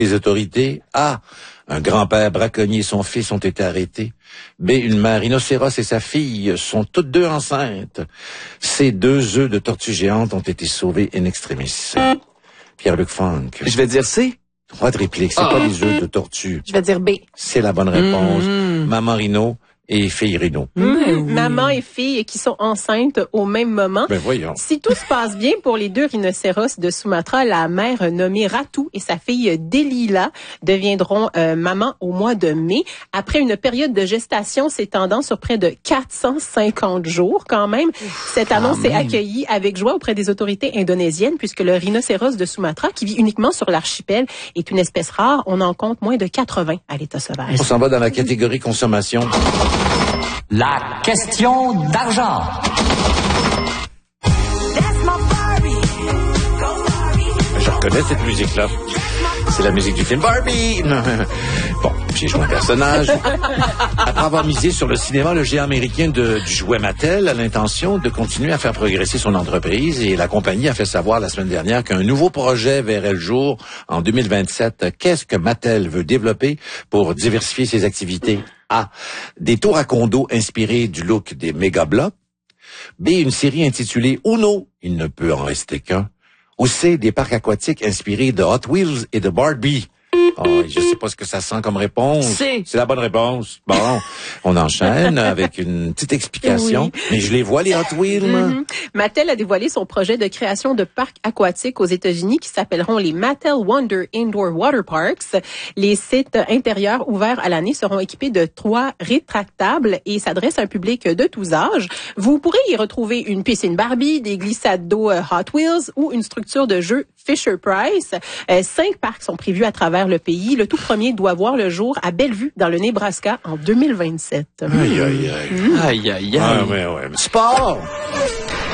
Les autorités. A. Un grand-père braconnier et son fils ont été arrêtés. B. Une mère rhinocéros et sa fille sont toutes deux enceintes. C. 2 œufs de tortue géante ont été sauvés in extremis. Pierre-Luc Funk. Je vais dire C. Droit de réplique. C'est pas les œufs de tortue. Je vais dire B. C'est la bonne réponse. Maman rhino et fille rhino. Maman et fille qui sont enceintes au même moment. Ben voyons. Si tout se passe bien pour les 2 rhinocéros de Sumatra, la mère nommée Ratu et sa fille Delila deviendront maman au mois de mai. Après une période de gestation s'étendant sur près de 450 jours quand même. Cette annonce est accueillie avec joie auprès des autorités indonésiennes puisque le rhinocéros de Sumatra, qui vit uniquement sur l'archipel, est une espèce rare. On en compte moins de 80 à l'état sauvage. On s'en va dans la catégorie consommation. La question d'argent. Je reconnais cette musique-là. C'est la musique du film Barbie. Bon, j'ai joué un personnage. Après avoir misé sur le cinéma, le géant américain du jouet Mattel a l'intention de continuer à faire progresser son entreprise et la compagnie a fait savoir la semaine dernière qu'un nouveau projet verrait le jour en 2027. Qu'est-ce que Mattel veut développer pour diversifier ses activités? A. Des tours à condos inspirés du look des méga blocs. B. Une série intitulée Uno, il ne peut en rester qu'un. Ou C. Des parcs aquatiques inspirés de Hot Wheels et de Barbie. Oh, je sais pas ce que ça sent comme réponse. C. C'est la bonne réponse. Bon, on enchaîne avec une petite explication. Oui. Mais je les vois, les Hot Wheels. Mattel a dévoilé son projet de création de parcs aquatiques aux États-Unis qui s'appelleront les Mattel Wonder Indoor Water Parks. Les sites intérieurs ouverts à l'année seront équipés de toits rétractables et s'adressent à un public de tous âges. Vous pourrez y retrouver une piscine Barbie, des glissades d'eau Hot Wheels ou une structure de jeu Fisher-Price. 5 parcs sont prévus à travers le pays. Le tout premier doit voir le jour à Bellevue, dans le Nebraska, en 2027. Aïe, aïe, aïe. Aïe, aïe, aïe. Ouais. Sport!